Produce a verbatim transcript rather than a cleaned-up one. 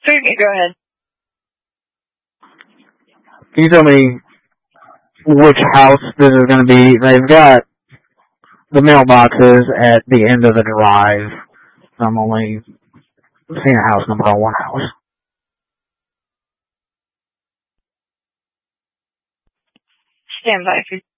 Okay, go ahead. Can you tell me which house this is going to be? They've got the mailboxes at the end of the drive. I'm only seeing a house number on one house. Stand by for